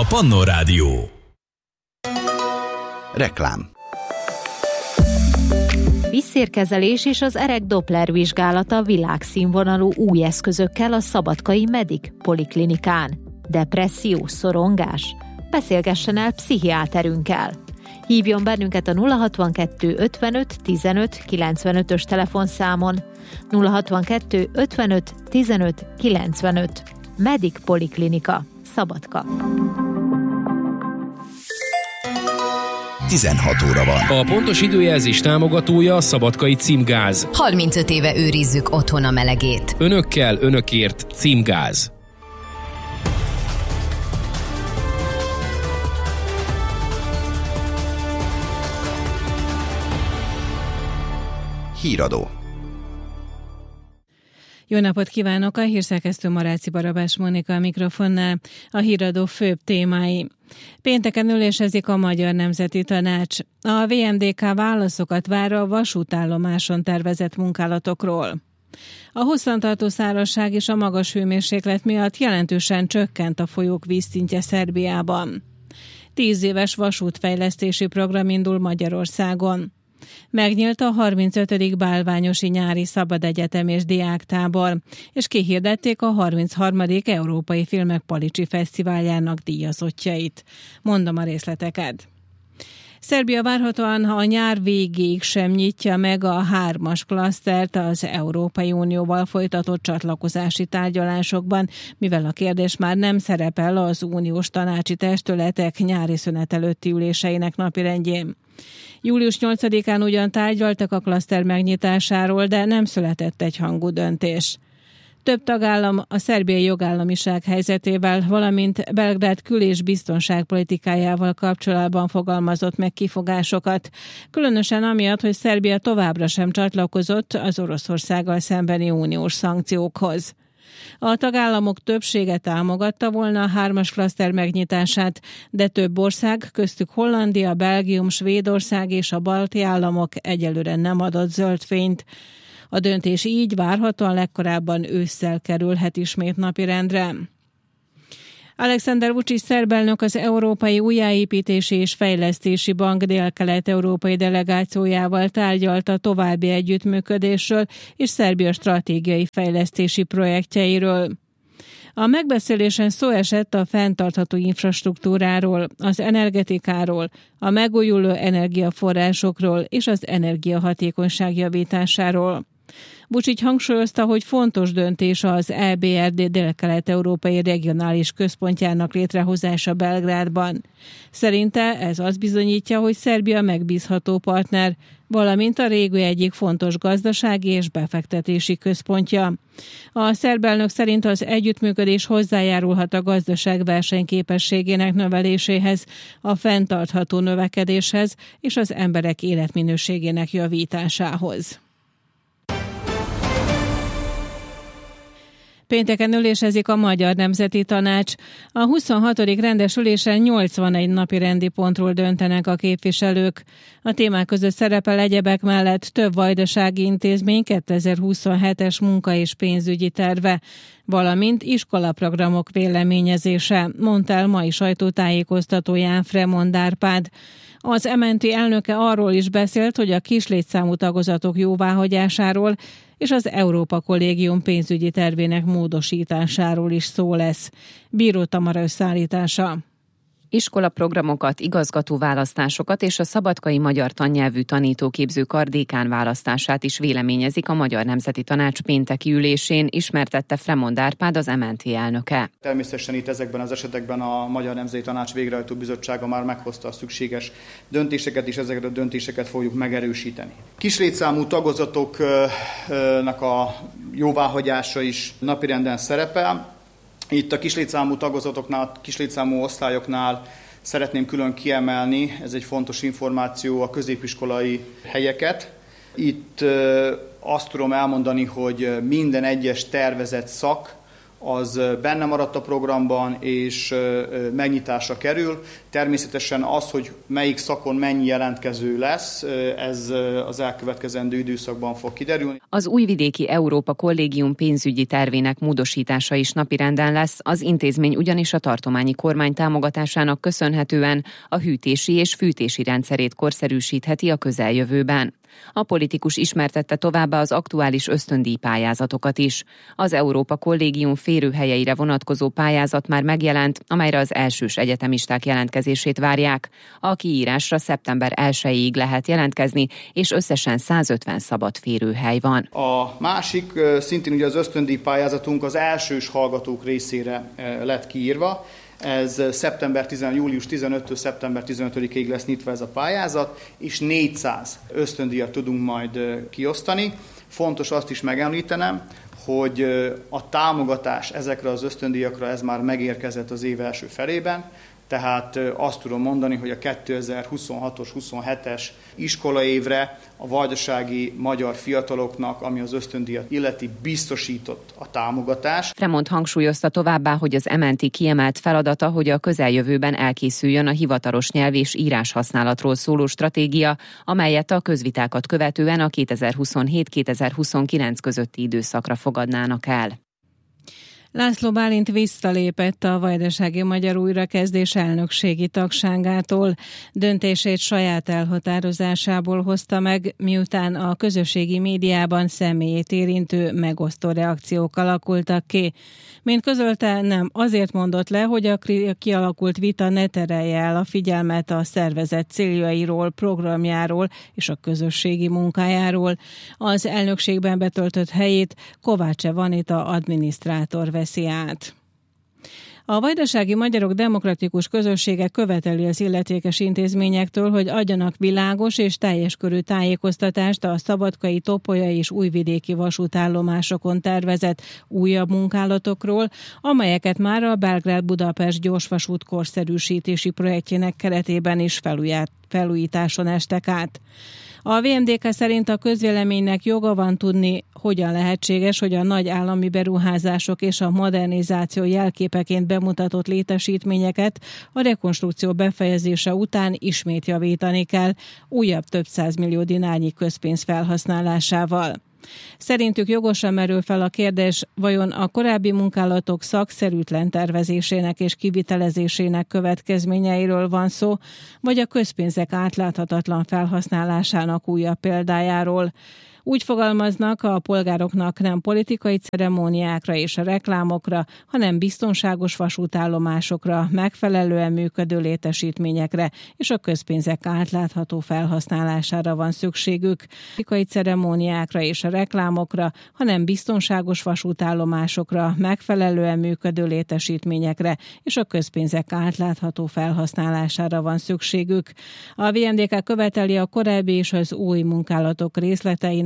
Pannon Rádió. Reklám. Vízszérkezelés és az erek Doppler vizsgálata világszínvonalú új eszközökkel a Szabadkai Medic Poliklinikán. Depresszió, szorongás? Beszélgessen el pszichiáterünkkel. Hívjon bennünket a 062 55 15 95-ös telefonszámon. 062 55 15 95. Medic Poliklinika, Szabadka. 16 óra van. A pontos időjelzés támogatója a Szabadkai Címgáz. 35 éve őrizzük otthon a melegét. Önökkel, önökért Címgáz. Híradó. Jó napot kívánok! A hírszerkesztő Maráci Barabás Mónika a mikrofonnál. A híradó főbb témái. Pénteken ülésezik a Magyar Nemzeti Tanács. A VMDK válaszokat vár a vasútállomáson tervezett munkálatokról. A hosszantartó szárazság és a magas hőmérséklet miatt jelentősen csökkent a folyók vízszintje Szerbiában. 10 éves vasútfejlesztési program indul Magyarországon. Megnyílt a 35. Bálványosi Nyári Szabadegyetem és Diáktábor, és kihirdették a 33. Európai Filmek Palicsi Fesztiváljának díjazottjait. Mondom a részleteket. Szerbia várhatóan a nyár végéig sem nyitja meg a 3-as klasztert az Európai Unióval folytatott csatlakozási tárgyalásokban, mivel a kérdés már nem szerepel az uniós tanácsi testületek nyári szünet előtti üléseinek napirendjén. Július 8-án ugyan tárgyaltak a klaszter megnyitásáról, de nem született egyhangú döntés. Több tagállam a szerbiai jogállamiság helyzetével, valamint Belgrád kül- és biztonságpolitikájával kapcsolatban fogalmazott meg kifogásokat, különösen amiatt, hogy Szerbia továbbra sem csatlakozott az Oroszországgal szembeni uniós szankciókhoz. A tagállamok többsége támogatta volna a 3-as klaszter megnyitását, de több ország, köztük Hollandia, Belgium, Svédország és a balti államok egyelőre nem adott zöld fényt. A döntés így várhatóan legkorábban ősszel kerülhet ismét napirendre. Alexander Vučić szerb elnök az Európai Újjáépítési és Fejlesztési Bank dél-kelet-európai delegációjával tárgyalta további együttműködésről és Szerbia stratégiai fejlesztési projektjeiről. A megbeszélésen szó esett a fenntartható infrastruktúráról, az energetikáról, a megújuló energiaforrásokról és az energiahatékonyság javításáról. Vučić hangsúlyozta, hogy fontos döntés az EBRD dél-kelet-európai regionális központjának létrehozása Belgrádban. Szerinte ez azt bizonyítja, hogy Szerbia megbízható partner, valamint a régió egyik fontos gazdasági és befektetési központja. A szerb elnök szerint az együttműködés hozzájárulhat a gazdaság versenyképességének növeléséhez, a fenntartható növekedéshez és az emberek életminőségének javításához. Pénteken ülésezik a Magyar Nemzeti Tanács. A 26. rendes ülésen 81 napi rendi pontról döntenek a képviselők. A témák között szerepel egyebek mellett több vajdasági intézmény 2027-es munka- és pénzügyi terve, valamint iskolaprogramok véleményezése, mondta el mai sajtótájékoztatóján Fremond Árpád. Az MNT elnöke arról is beszélt, hogy a kislétszámú tagozatok jóváhagyásáról és az Európa Kollégium pénzügyi tervének módosításáról is szó lesz. Bíró Tamara összeállítása. Iskolaprogramokat, igazgatóválasztásokat és a szabadkai magyar tannyelvű tanítóképző kar dékán választását is véleményezik a Magyar Nemzeti Tanács pénteki ülésén, ismertette Fremond Árpád, az MNT elnöke. Természetesen itt ezekben az esetekben a Magyar Nemzeti Tanács végrehajtó bizottsága már meghozta a szükséges döntéseket, és ezeket a döntéseket fogjuk megerősíteni. Kislétszámú tagozatoknak a jóváhagyása is napirenden szerepel. Itt a kislétszámú tagozatoknál, kislétszámú osztályoknál szeretném külön kiemelni, ez egy fontos információ, a középiskolai helyeket. Itt azt tudom elmondani, hogy minden egyes tervezett szak az benne maradt a programban, és megnyitásra kerül. Természetesen az, hogy melyik szakon mennyi jelentkező lesz, ez az elkövetkezendő időszakban fog kiderülni. Az Újvidéki Európa Kollégium pénzügyi tervének módosítása is napirenden lesz, az intézmény ugyanis a tartományi kormány támogatásának köszönhetően a hűtési és fűtési rendszerét korszerűsítheti a közeljövőben. A politikus ismertette továbbá az aktuális ösztöndíj pályázatokat is. Az Európa Kollégium férőhelyeire vonatkozó pályázat már megjelent, amelyre az elsős egyetemisták jelentkezését várják. A kiírásra szeptember 1-ig lehet jelentkezni, és összesen 150 szabad férőhely van. A másik, szintén ugye az ösztöndíj pályázatunk az elsős hallgatók részére lett kiírva. Ez július 15-től szeptember 15-ig lesz nyitva ez a pályázat, és 400 ösztöndíjat tudunk majd kiosztani. Fontos azt is megemlítenem, hogy a támogatás ezekre az ösztöndíjakra ez már megérkezett az év első felében, tehát azt tudom mondani, hogy a 2026-os, 27-es iskolaévre a vajdasági magyar fiataloknak, ami az ösztöndíjat illeti, biztosított a támogatás. Fremont hangsúlyozta továbbá, hogy az MNT kiemelt feladata, hogy a közeljövőben elkészüljön a hivatalos nyelv és írás használatról szóló stratégia, amelyet a közvitákat követően a 2027-2029 közötti időszakra fogadnának el. László Bálint visszalépett a Vajdasági Magyar Újrakezdés elnökségi tagságától. Döntését saját elhatározásából hozta meg, miután a közösségi médiában személyét érintő megosztó reakciók alakultak ki. Mint közölte, nem azért mondott le, hogy a kialakult vita ne terelje el a figyelmet a szervezet céljairól, programjáról és a közösségi munkájáról. Az elnökségben betöltött helyét Kovács Evanita adminisztrátor veszi át. A vajdasági magyarok demokratikus közössége követeli az illetékes intézményektől, hogy adjanak világos és teljes körű tájékoztatást a szabadkai, topolyai és újvidéki vasútállomásokon tervezett újabb munkálatokról, amelyeket már a Belgrád-Budapest gyorsvasút korszerűsítési projektjének keretében is felújításon estek át. A VMDK szerint a közvéleménynek joga van tudni, hogyan lehetséges, hogy a nagy állami beruházások és a modernizáció jelképeként bemutatott létesítményeket a rekonstrukció befejezése után ismét javítani kell, újabb több 100 millió dinárnyi közpénz felhasználásával. Szerintük jogosan merül fel a kérdés, vajon a korábbi munkálatok szakszerűtlen tervezésének és kivitelezésének következményeiről van szó, vagy a közpénzek átláthatatlan felhasználásának újabb példájáról. Úgy fogalmaznak, a polgároknak nem politikai ceremóniákra és a reklámokra, hanem biztonságos vasútállomásokra, megfelelően működő létesítményekre és a közpénzek átlátható felhasználására van szükségük. Politikai ceremóniákra és a reklámokra, hanem biztonságos vasútállomásokra, megfelelően működő létesítményekre és a közpénzek átlátható felhasználására van szükségük. A VMDK követeli a korábbi és az új munkálatok részleteinek